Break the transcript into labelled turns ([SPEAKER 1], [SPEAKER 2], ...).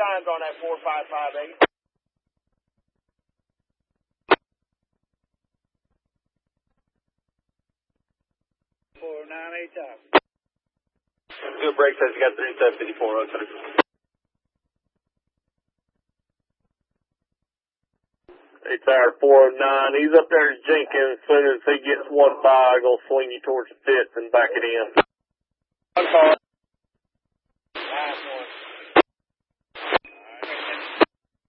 [SPEAKER 1] signs on that 4558. 498 top.
[SPEAKER 2] Good break says you got 3754. Hey, Tower 409. He's up there at Jenkins. As soon as he gets one by, he'll swing you towards the pits and back it in.
[SPEAKER 1] One call. Nice one.